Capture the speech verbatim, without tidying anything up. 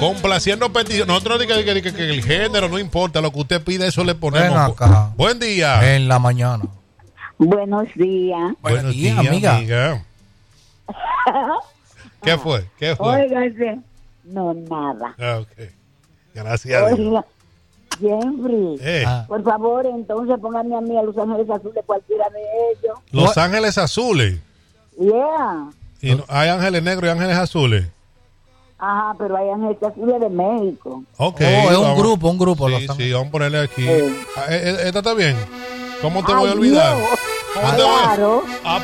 Complaciendo peticiones. Nosotros digamos que, que, que, que el género no importa, lo que usted pide, eso le ponemos. Ven acá. Buen día. En la mañana. Buenos días. Buenos días, amiga. amiga. ¿Qué fue? ¿Qué fue? Óigase. No, nada. Ah, ok. Gracias a Dios. Oiga, Jeffrey, Eh, Ah. por favor, entonces póngame a mí a Los Ángeles Azules, cualquiera de ellos. Los Ángeles Azules. Yeah. Y no- hay ángeles negros y ángeles azules. Ajá, pero hay Ángeles Azules de México. Ok. Oh, es un vamos. grupo, un grupo. Sí, Los sí, Ángeles. vamos a ponerle aquí. Eh. Ah, eh, eh, ¿Esta está bien? ¿Cómo te Ay, voy a olvidar? Dios. ¿Cómo te voy a- Claro. Ah,